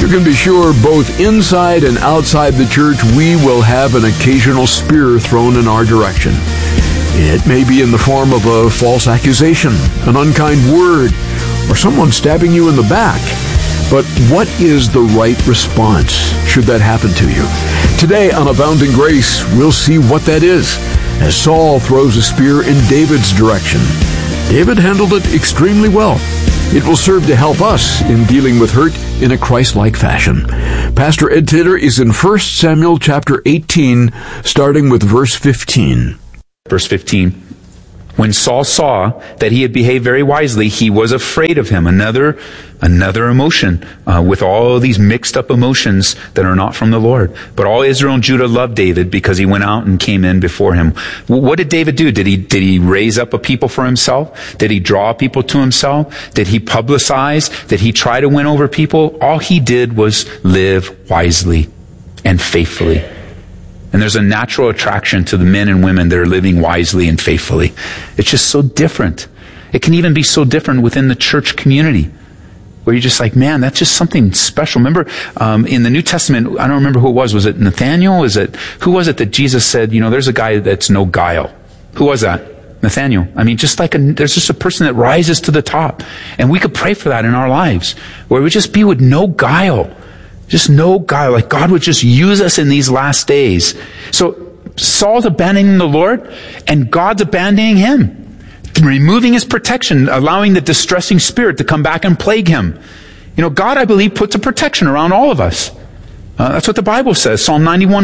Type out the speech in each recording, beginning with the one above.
can be sure both inside and outside the church we will have an occasional spear thrown in our direction. It may be in the form of a false accusation, an unkind word, or someone stabbing you in the back. But what is the right response should that happen to you? Today on Abounding Grace, we'll see what that is as Saul throws a spear in David's direction. David handled it extremely well. It will serve to help us in dealing with hurt in a Christ-like fashion. Pastor Ed Taylor is in 1 Samuel chapter 18, starting with verse 15. Verse 15. When Saul saw that he had behaved very wisely, he was afraid of him. Another emotion with all these mixed up emotions that are not from the Lord. But all Israel and Judah loved David because he went out and came in before him. What did David do? Did he raise up a people for himself? Did he draw people to himself? Did he publicize? Did he try to win over people? All he did was live wisely and faithfully. And there's a natural attraction to the men and women that are living wisely and faithfully. It's just so different. It can even be so different within the church community, where you're just like, man, that's just something special. Remember, in the New Testament, I don't remember who it was. Was it Nathaniel? Who was it that Jesus said, there's a guy that's no guile? Who was that? Nathaniel. I mean, there's just a person that rises to the top. And we could pray for that in our lives, where we just be with no guile. Just no guile, like God would just use us in these last days. So Saul's abandoning the Lord, and God's abandoning him, removing his protection, allowing the distressing spirit to come back and plague him. God, I believe, puts a protection around all of us. That's what the Bible says. Psalm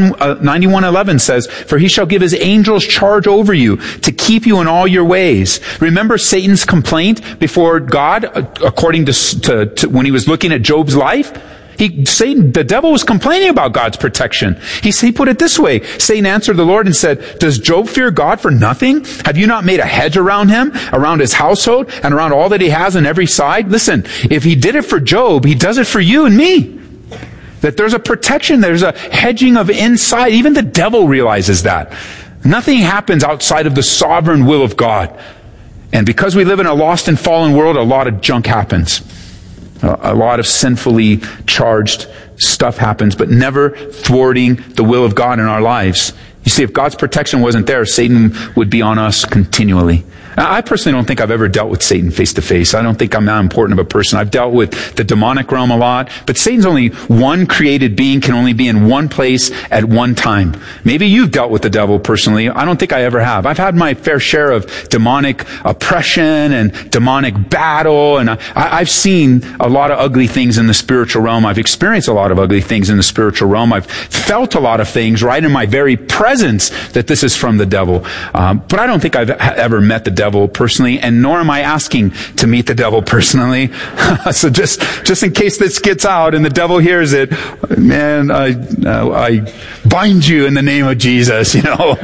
91:11 says, "For he shall give his angels charge over you to keep you in all your ways." Remember Satan's complaint before God, according to when he was looking at Job's life? Satan, the devil, was complaining about God's protection. He put it this way. Satan answered the Lord and said, "Does Job fear God for nothing? Have you not made a hedge around him, around his household, and around all that he has on every side?" Listen, if he did it for Job, he does it for you and me. That there's a protection, there's a hedging of inside. Even the devil realizes that. Nothing happens outside of the sovereign will of God. And because we live in a lost and fallen world, a lot of junk happens. A lot of sinfully charged stuff happens, but never thwarting the will of God in our lives. You see, if God's protection wasn't there, Satan would be on us continually. I personally don't think I've ever dealt with Satan face to face. I don't think I'm that important of a person. I've dealt with the demonic realm a lot, but Satan's only one created being, can only be in one place at one time. Maybe you've dealt with the devil personally. I don't think I ever have. I've had my fair share of demonic oppression and demonic battle, and I've seen a lot of ugly things in the spiritual realm. I've experienced a lot of ugly things in the spiritual realm. I've felt a lot of things right in my very presence that this is from the devil. But I don't think I've ever met the devil personally, and nor am I asking to meet the devil personally. So just in case this gets out and the devil hears it, man, I bind you in the name of Jesus.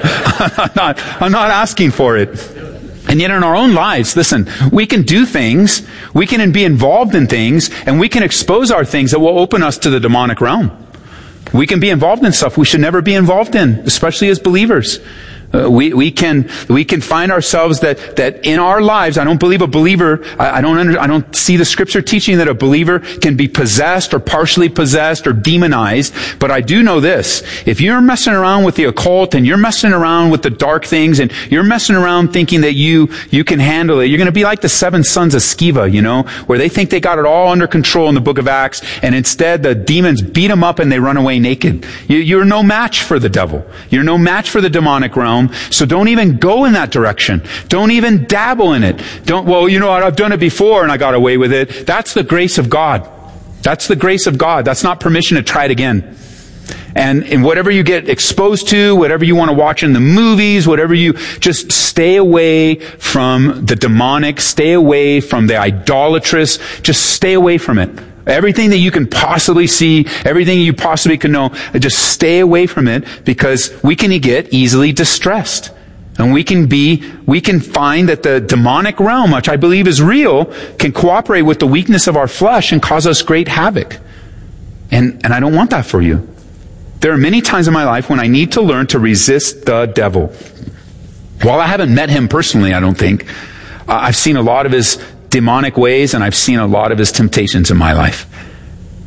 I'm not asking for it. And yet in our own lives, listen, we can do things, we can be involved in things, and we can expose our things that will open us to the demonic realm. We can be involved in stuff we should never be involved in, especially as believers. We can find ourselves that in our lives, I don't believe a believer, I don't see the scripture teaching that a believer can be possessed or partially possessed or demonized, but I do know this. If you're messing around with the occult and you're messing around with the dark things and you're messing around thinking that you can handle it, you're going to be like the 7 sons of Sceva, where they think they got it all under control in the book of Acts, and instead the demons beat them up and they run away naked. You're no match for the devil. You're no match for the demonic realm. So don't even go in that direction. Don't even dabble in it. I've done it before and I got away with it. That's the grace of God. That's the grace of God. That's not permission to try it again. And whatever you get exposed to, whatever you want to watch in the movies, just stay away from the demonic, stay away from the idolatrous, just stay away from it. Everything that you can possibly see, everything you possibly can know, just stay away from it, because we can get easily distressed. And we can find that the demonic realm, which I believe is real, can cooperate with the weakness of our flesh and cause us great havoc. And I don't want that for you. There are many times in my life when I need to learn to resist the devil. While I haven't met him personally, I don't think, I've seen a lot of his demonic ways, and I've seen a lot of his temptations in my life.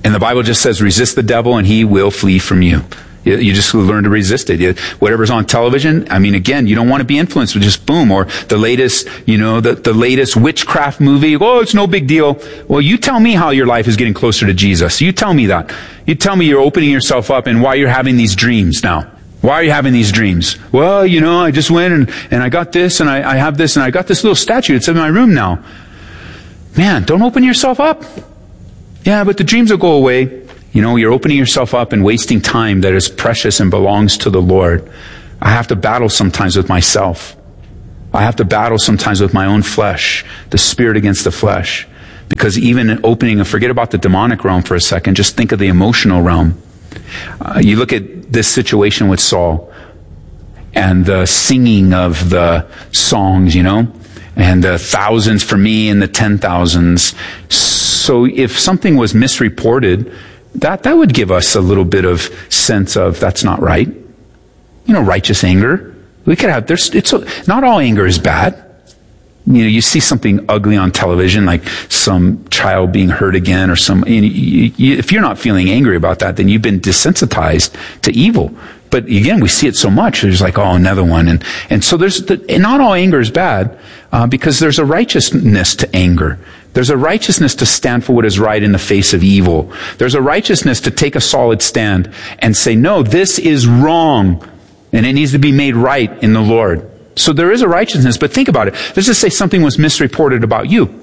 And the Bible just says, resist the devil and he will flee from you. You just learn to resist it. Whatever's on television, I mean, again, you don't want to be influenced with just boom, or the latest, the latest witchcraft movie. Oh, it's no big deal. Well, you tell me how your life is getting closer to Jesus. You tell me that. You tell me you're opening yourself up and why you're having these dreams now. Why are you having these dreams? Well, I just went and I got this and I have this and I got this little statue. It's in my room now. Man, don't open yourself up. Yeah, but the dreams will go away. You're opening yourself up and wasting time that is precious and belongs to the Lord. I have to battle sometimes with myself. I have to battle sometimes with my own flesh, the spirit against the flesh. Because even opening, and forget about the demonic realm for a second, just think of the emotional realm. You look at this situation with Saul and the singing of the songs, and the thousands for me and the 10,000s. So if something was misreported, that would give us a little bit of sense of that's not right. Righteous anger. We could have, not all anger is bad. You see something ugly on television, like some child being hurt again or if you're not feeling angry about that, then you've been desensitized to evil. But again, we see it so much. There's like, oh, another one. And so not all anger is bad, because there's a righteousness to anger. There's a righteousness to stand for what is right in the face of evil. There's a righteousness to take a solid stand and say, no, this is wrong. And it needs to be made right in the Lord. So there is a righteousness, but think about it. Let's just say something was misreported about you.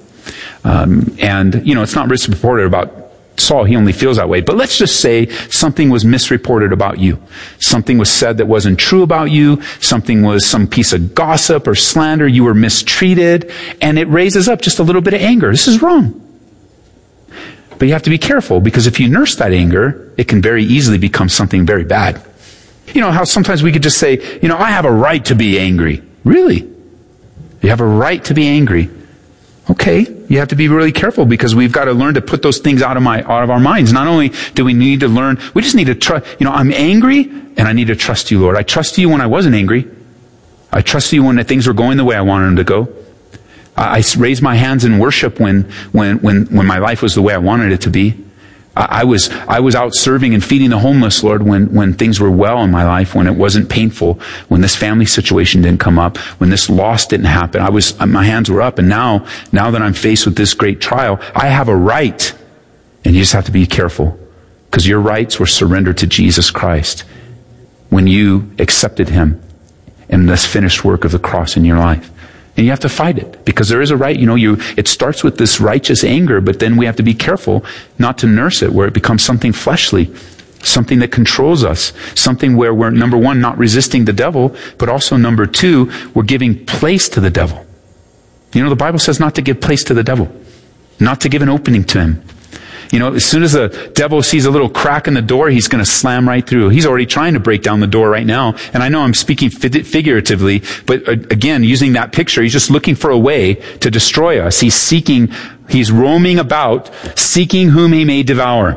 It's not misreported about Saul. He only feels that way. But let's just say something was misreported about you. Something was said that wasn't true about you. Something was some piece of gossip or slander. You were mistreated. And it raises up just a little bit of anger. This is wrong. But you have to be careful, because if you nurse that anger, it can very easily become something very bad. How sometimes we could just say, I have a right to be angry. Really? You have a right to be angry. Okay, you have to be really careful, because we've got to learn to put those things out of our minds. Not only do we need to learn, we just need to trust. I'm angry and I need to trust you, Lord. I trusted you when I wasn't angry. I trusted you when things were going the way I wanted them to go. I raised my hands in worship when my life was the way I wanted it to be. I was out serving and feeding the homeless, Lord, when things were well in my life, when it wasn't painful, when this family situation didn't come up, when this loss didn't happen. My hands were up, and now that I'm faced with this great trial, I have a right. And you just have to be careful, because your rights were surrendered to Jesus Christ when you accepted Him and this finished work of the cross in your life. And you have to fight it, because there is a right. It starts with this righteous anger, but then we have to be careful not to nurse it where it becomes something fleshly, something that controls us, something where we're, number one, not resisting the devil, but also number two, we're giving place to the devil. The Bible says not to give place to the devil, not to give an opening to him. As soon as the devil sees a little crack in the door, he's going to slam right through. He's already trying to break down the door right now. And I know I'm speaking figuratively, but again, using that picture, he's just looking for a way to destroy us. He's roaming about, seeking whom he may devour.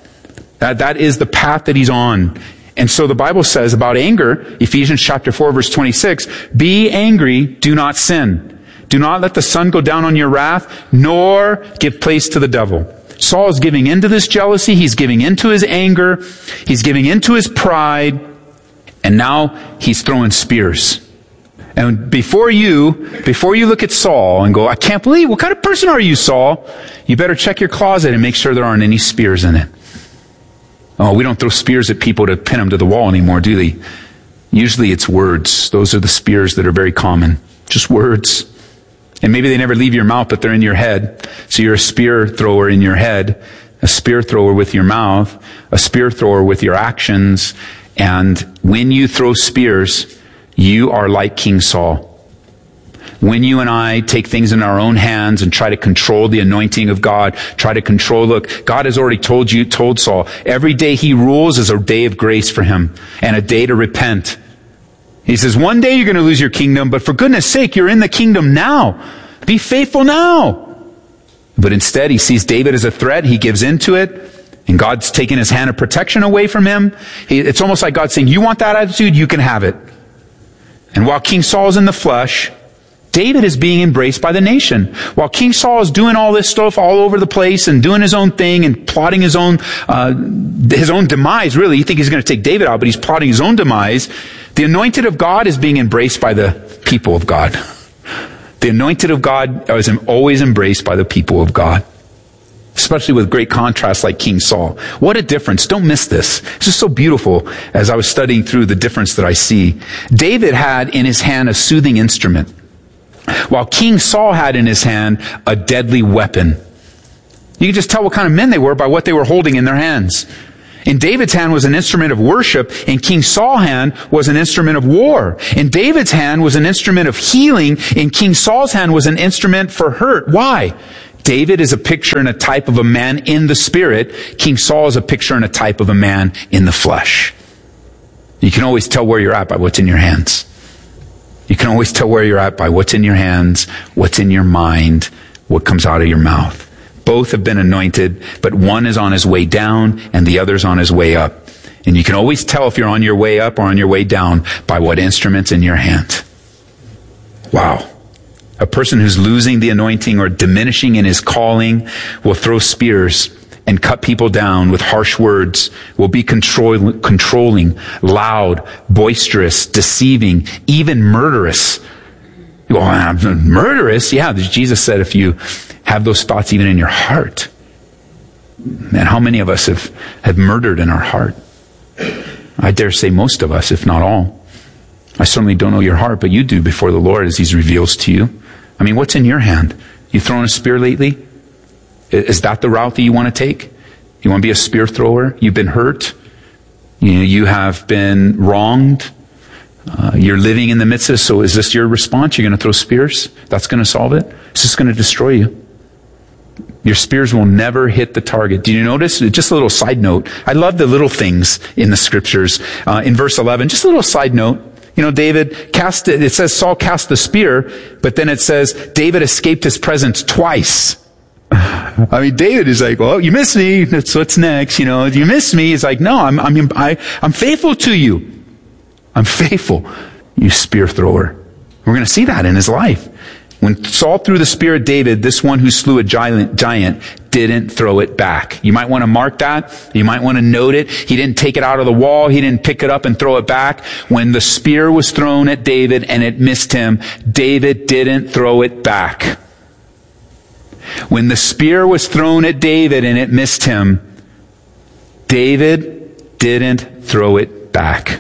That is the path that he's on. And so the Bible says about anger, Ephesians chapter 4, verse 26, be angry, do not sin. Do not let the sun go down on your wrath, nor give place to the devil. Saul is giving into this jealousy. He's giving into his anger. He's giving into his pride. And now he's throwing spears. And before you look at Saul and go, I can't believe, what kind of person are you, Saul? You better check your closet and make sure there aren't any spears in it. Oh, we don't throw spears at people to pin them to the wall anymore, do they? Usually it's words. Those are the spears that are very common. Just words. And maybe they never leave your mouth, but they're in your head. So you're a spear thrower in your head, a spear thrower with your mouth, a spear thrower with your actions. And when you throw spears, you are like King Saul. When you and I take things in our own hands and try to control the anointing of God, look, God has already told Saul, every day he rules is a day of grace for him and a day to repent. He says, one day you're going to lose your kingdom, but for goodness sake, you're in the kingdom now. Be faithful now. But instead, he sees David as a threat. He gives into it, and God's taken his hand of protection away from him. It's almost like God saying, you want that attitude? You can have it. And while King Saul is in the flesh, David is being embraced by the nation. While King Saul is doing all this stuff all over the place and doing his own thing and plotting his own demise, really. You think he's going to take David out, but he's plotting his own demise. The anointed of God is being embraced by the people of God. The anointed of God is always embraced by the people of God. Especially with great contrast like King Saul. What a difference. Don't miss this. It's just so beautiful as I was studying through the difference that I see. David had in his hand a soothing instrument, while King Saul had in his hand a deadly weapon. You can just tell what kind of men they were by what they were holding in their hands. In David's hand was an instrument of worship. In King Saul's hand was an instrument of war. In David's hand was an instrument of healing. In King Saul's hand was an instrument for hurt. Why? David is a picture and a type of a man in the spirit. King Saul is a picture and a type of a man in the flesh. You can always tell where you're at by what's in your hands. You can always tell where you're at by what's in your hands, what's in your mind, what comes out of your mouth. Both have been anointed, but one is on his way down and the other's on his way up. And you can always tell if you're on your way up or on your way down by what instrument's in your hand. Wow. A person who's losing the anointing or diminishing in his calling will throw spears and cut people down with harsh words, will be controlling, loud, boisterous, deceiving, even murderous. Well, murderous? Yeah, Jesus said if you have those thoughts even in your heart. Man, how many of us have murdered in our heart? I dare say most of us, if not all. I certainly don't know your heart, but you do before the Lord as He reveals to you. I mean, what's in your hand? You thrown a spear lately? Is that the route that you want to take? You want to be a spear thrower? You've been hurt? You have been wronged? You're living in the midst of this, so is this your response? You're going to throw spears? That's going to solve it? It's just going to destroy you. Your spears will never hit the target. Do you notice? Just a little side note. I love the little things in the scriptures. In verse 11, just a little side note. David cast it. It says Saul cast the spear, but then it says David escaped his presence twice. I mean, David is like, well, you missed me. That's what's next. You missed me. He's like, no, I'm faithful to you. I'm faithful, you spear thrower. We're going to see that in his life. When Saul threw the spear at David, this one who slew a giant didn't throw it back. You might want to mark that. You might want to note it. He didn't take it out of the wall. He didn't pick it up and throw it back. When the spear was thrown at David and it missed him, David didn't throw it back. When the spear was thrown at David and it missed him, David didn't throw it back.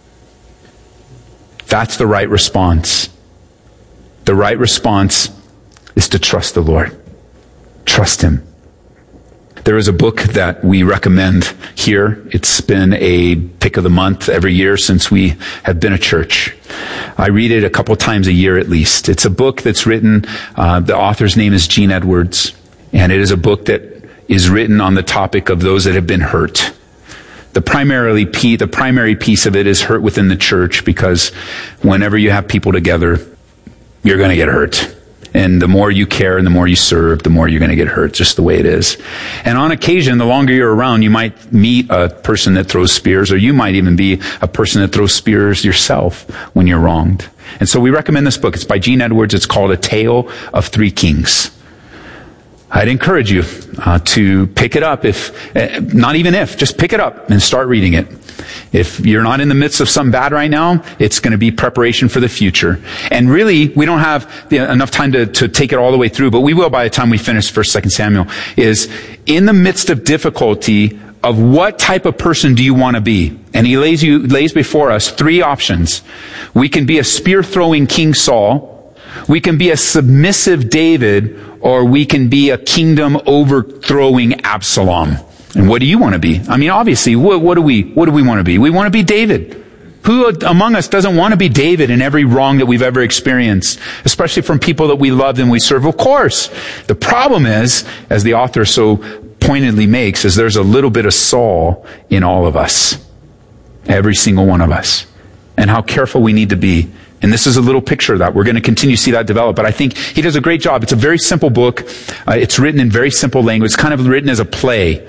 That's the right response. The right response is to trust the Lord. Trust Him. There is a book that we recommend here. It's been a pick of the month every year since we have been a church. I read it a couple times a year at least. It's a book that's written, the author's name is Gene Edwards, and it is a book that is written on the topic of those that have been hurt. The primary piece of it is hurt within the church, because whenever you have people together, you're going to get hurt. And the more you care and the more you serve, the more you're going to get hurt, just the way it is. And on occasion, the longer you're around, you might meet a person that throws spears, or you might even be a person that throws spears yourself when you're wronged. And so we recommend this book. It's by Gene Edwards. It's called A Tale of Three Kings. I'd encourage you to pick it up just pick it up and start reading it. If you're not in the midst of something bad right now, it's going to be preparation for the future. And really, we don't have enough time to take it all the way through, but we will by the time we finish 1st, 2nd Samuel, is in the midst of difficulty, of what type of person do you want to be? And he lays before us three options. We can be a spear-throwing King Saul, we can be a submissive David, or we can be a kingdom overthrowing Absalom. And what do you want to be? I mean, obviously, what do we want to be? We want to be David. Who among us doesn't want to be David in every wrong that we've ever experienced, especially from people that we love and we serve? Of course. The problem is, as the author so pointedly makes, is there's a little bit of Saul in all of us. Every single one of us. And how careful we need to be. And this is a little picture of that. We're going to continue to see that develop. But I think he does a great job. It's a very simple book. It's written in very simple language. It's kind of written as a play.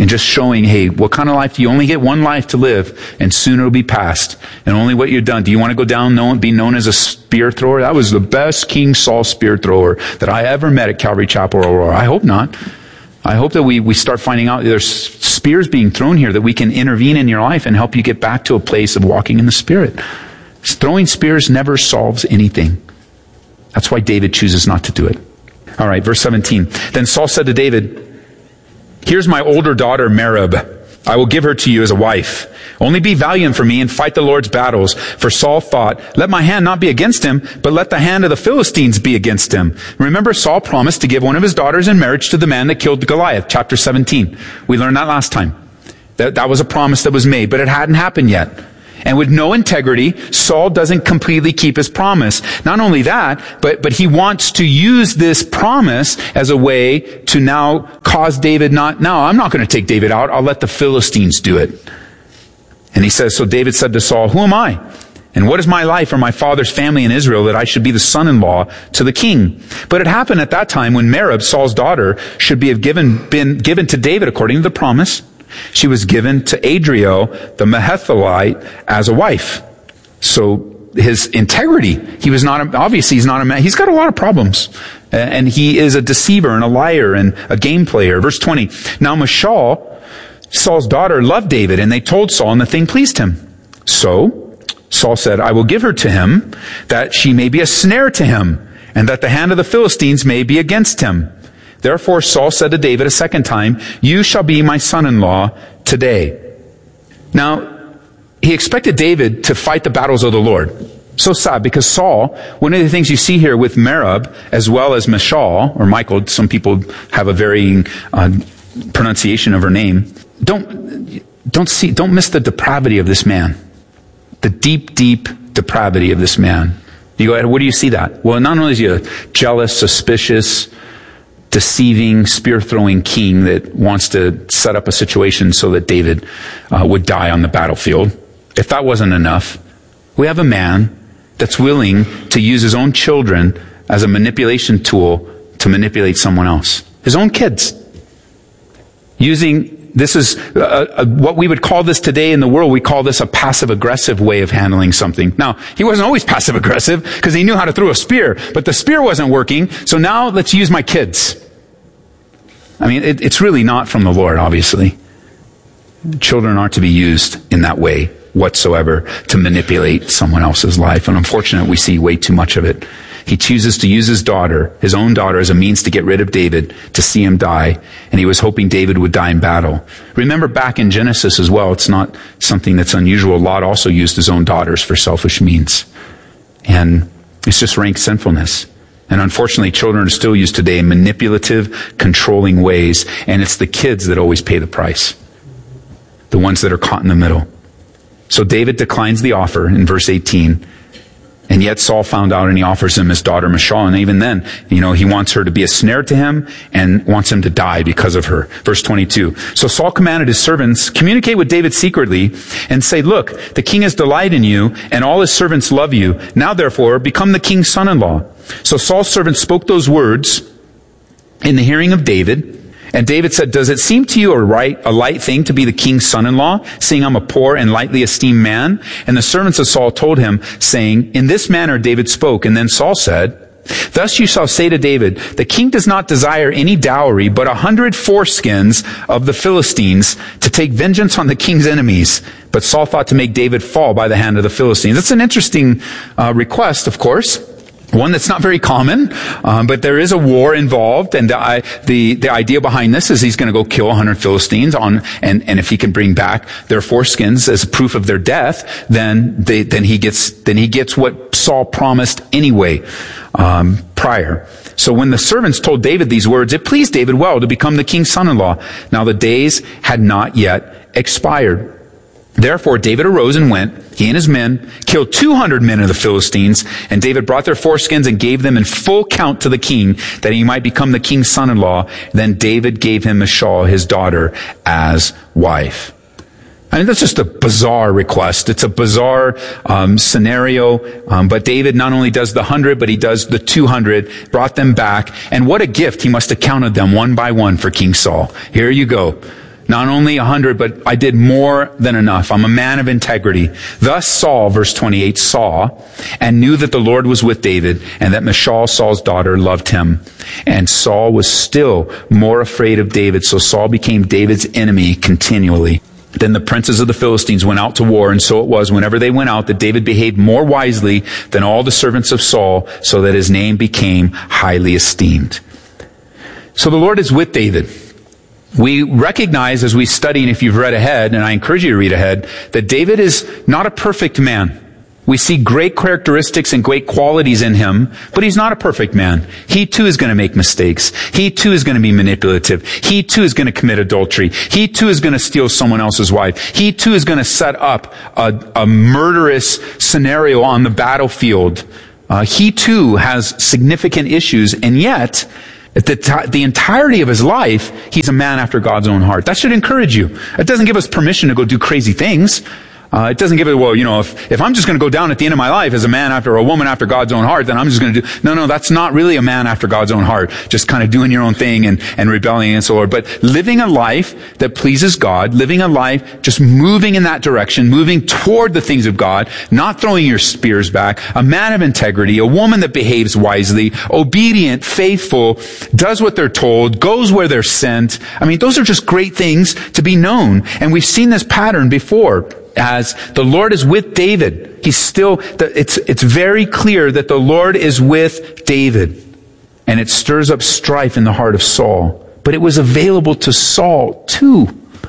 and just showing, hey, what kind of life? You only get one life to live, and soon it'll be past. And only what you've done. Do you want to go down, be known as a spear thrower? That was the best King Saul spear thrower that I ever met at Calvary Chapel, Aurora. I hope not. I hope that we start finding out there's spears being thrown here, that we can intervene in your life and help you get back to a place of walking in the Spirit. Throwing spears never solves anything. That's why David chooses not to do it. All right, verse 17. Then Saul said to David, here's my older daughter, Merab. I will give her to you as a wife. Only be valiant for me and fight the Lord's battles. For Saul thought, let my hand not be against him, but let the hand of the Philistines be against him. Remember, Saul promised to give one of his daughters in marriage to the man that killed Goliath, chapter 17. We learned that last time. That was a promise that was made, but it hadn't happened yet. And with no integrity, Saul doesn't completely keep his promise. Not only that, but he wants to use this promise as a way to now cause David I'm not going to take David out. I'll let the Philistines do it. And he says, so David said to Saul, who am I? And what is my life or my father's family in Israel that I should be the son-in-law to the king? But it happened at that time when Merab, Saul's daughter, should been given to David according to the promise. She was given to Adriel, the Mehethalite, as a wife. So his integrity, he's not a man. He's got a lot of problems. And he is a deceiver and a liar and a game player. Verse 20. Now Michal, Saul's daughter, loved David, and they told Saul, and the thing pleased him. So Saul said, I will give her to him, that she may be a snare to him, and that the hand of the Philistines may be against him. Therefore Saul said to David a second time, you shall be my son-in-law today. Now, he expected David to fight the battles of the Lord. So sad, because Saul, one of the things you see here with Merab, as well as Michal, or Michael, some people have a varying pronunciation of her name. Don't miss the depravity of this man. The deep, deep depravity of this man. You go, where do you see that? Well, not only is he a jealous, suspicious, deceiving, spear-throwing king that wants to set up a situation so that David would die on the battlefield. If that wasn't enough, we have a man that's willing to use his own children as a manipulation tool to manipulate someone else. His own kids. This is what we would call this today in the world. We call this a passive-aggressive way of handling something. Now, he wasn't always passive-aggressive because he knew how to throw a spear, but the spear wasn't working, so now let's use my kids. I mean, it's really not from the Lord, obviously. Children aren't to be used in that way whatsoever to manipulate someone else's life. And unfortunately, we see way too much of it. He chooses to use his own daughter, as a means to get rid of David, to see him die. And he was hoping David would die in battle. Remember back in Genesis as well, it's not something that's unusual. Lot also used his own daughters for selfish means. And it's just rank sinfulness. And unfortunately, children are still used today in manipulative, controlling ways. And it's the kids that always pay the price. The ones that are caught in the middle. So David declines the offer in verse 18. And yet Saul found out and he offers him his daughter Michal. And even then, he wants her to be a snare to him and wants him to die because of her. Verse 22. So Saul commanded his servants, communicate with David secretly and say, look, the king has delight in you and all his servants love you. Now therefore, become the king's son-in-law. So Saul's servants spoke those words in the hearing of David. And David said, does it seem to you a light thing to be the king's son-in-law, seeing I'm a poor and lightly esteemed man? And the servants of Saul told him, saying, in this manner David spoke. And then Saul said, thus you shall say to David, the king does not desire any dowry, but 100 foreskins of the Philistines to take vengeance on the king's enemies. But Saul thought to make David fall by the hand of the Philistines. That's an interesting request, of course. One that's not very common, but there is a war involved, and the idea behind this is he's going to go kill 100 Philistines and if he can bring back their foreskins as proof of their death, then he gets what Saul promised anyway, prior. So when the servants told David these words, it pleased David well to become the king's son-in-law. Now the days had not yet expired. Therefore David arose and went, he and his men, killed 200 men of the Philistines, and David brought their foreskins and gave them in full count to the king, that he might become the king's son-in-law. Then David gave him Michal, his daughter, as wife. I mean, that's just a bizarre request. It's a bizarre scenario. But David not only does the 100, but he does the 200, brought them back. And what a gift. He must have counted them one by one for King Saul. Here you go. Not only 100, but I did more than enough. I'm a man of integrity. Thus Saul, verse 28, saw and knew that the Lord was with David and that Michal, Saul's daughter, loved him. And Saul was still more afraid of David. So Saul became David's enemy continually. Then the princes of the Philistines went out to war, and so it was whenever they went out that David behaved more wisely than all the servants of Saul, so that his name became highly esteemed. So the Lord is with David. We recognize as we study, and if you've read ahead, and I encourage you to read ahead, that David is not a perfect man. We see great characteristics and great qualities in him, but he's not a perfect man. He too is going to make mistakes. He too is going to be manipulative. He too is going to commit adultery. He too is going to steal someone else's wife. He too is going to set up a murderous scenario on the battlefield. He too has significant issues, and yet, at the entirety of his life, he's a man after God's own heart. That should encourage you. It doesn't give us permission to go do crazy things. It doesn't give it, well, if I'm just going to go down at the end of my life as a man after a woman after God's own heart, then I'm just going to do, no, that's not really a man after God's own heart. Just kind of doing your own thing and rebelling against the Lord. But living a life that pleases God, living a life just moving in that direction, moving toward the things of God, not throwing your spears back, a man of integrity, a woman that behaves wisely, obedient, faithful, does what they're told, goes where they're sent. I mean, those are just great things to be known. And we've seen this pattern before. As the Lord is with David, it's very clear that the Lord is with David. And it stirs up strife in the heart of Saul. But it was available to Saul too.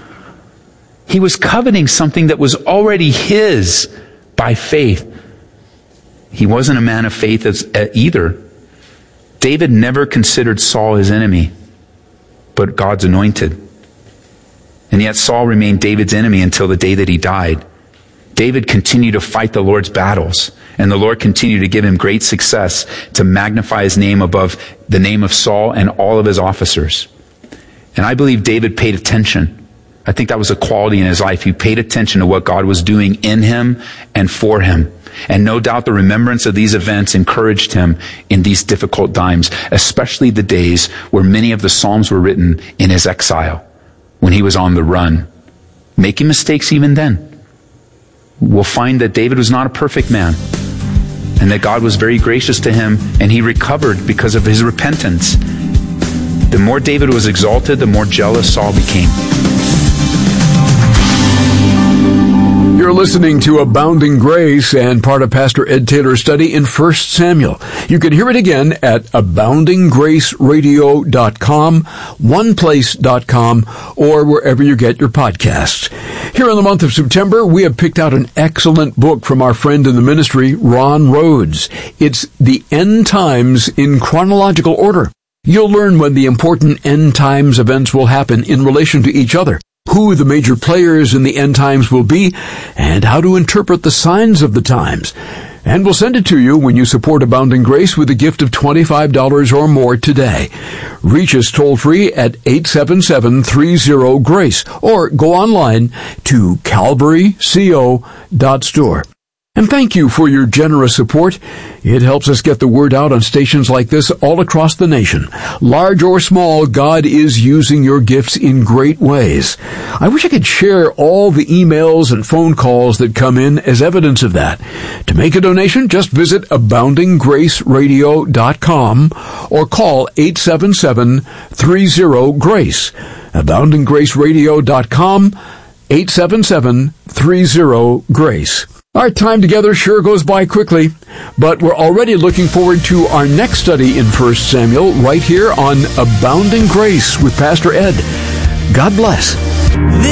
He was coveting something that was already his by faith. He wasn't a man of faith either. David never considered Saul his enemy, but God's anointed. And yet Saul remained David's enemy until the day that he died. David continued to fight the Lord's battles, and the Lord continued to give him great success to magnify his name above the name of Saul and all of his officers. And I believe David paid attention. I think that was a quality in his life. He paid attention to what God was doing in him and for him. And no doubt the remembrance of these events encouraged him in these difficult times, especially the days where many of the Psalms were written in his exile, when he was on the run, making mistakes even then. We'll find that David was not a perfect man, and that God was very gracious to him, and he recovered because of his repentance. The more David was exalted, the more jealous Saul became. You're listening to Abounding Grace and part of Pastor Ed Taylor's study in 1 Samuel. You can hear it again at aboundinggraceradio.com, oneplace.com, or wherever you get your podcasts. Here in the month of September, we have picked out an excellent book from our friend in the ministry, Ron Rhodes. It's The End Times in Chronological Order. You'll learn when the important end times events will happen in relation to each other, who the major players in the end times will be, and how to interpret the signs of the times. And we'll send it to you when you support Abounding Grace with a gift of $25 or more today. Reach us toll-free at 877-30-GRACE or go online to calvaryco.store. And thank you for your generous support. It helps us get the word out on stations like this all across the nation. Large or small, God is using your gifts in great ways. I wish I could share all the emails and phone calls that come in as evidence of that. To make a donation, just visit aboundinggraceradio.com or call 877-30-GRACE. aboundinggraceradio.com, 877-30-GRACE. Our time together sure goes by quickly, but we're already looking forward to our next study in 1 Samuel right here on Abounding Grace with Pastor Ed. God bless.